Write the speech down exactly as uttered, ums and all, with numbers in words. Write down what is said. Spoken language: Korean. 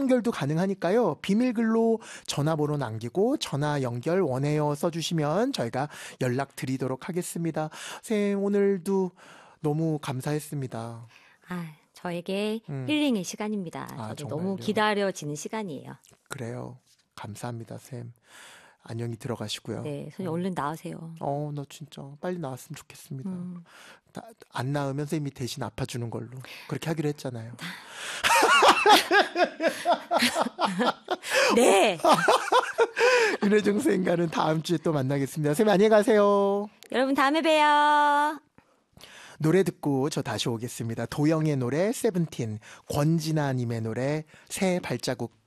연결도 가능하니까요. 비밀글로 전화번호 남기고 전화 연결 원해요 써주시면 저희가 연락드리도록 하겠습니다. 선생님 오늘도 너무 감사했습니다. 아, 저에게 음. 힐링의 시간입니다. 아, 저도 정말요? 너무 기다려지는 시간이에요. 그래요. 감사합니다, 쌤. 안녕히 들어가시고요. 네, 선생님 얼른 나으세요. 어, 너 진짜 빨리 나왔으면 좋겠습니다. 음. 나, 안 나으면 선생님이 대신 아파주는 걸로 그렇게 하기로 했잖아요. 네. 윤혜정 선생님과는 다음 주에 또 만나겠습니다. 선생님 안녕히 가세요. 여러분 다음에 봬요. 노래 듣고 저 다시 오겠습니다. 도영의 노래 세븐틴, 권진아님의 노래 새 발자국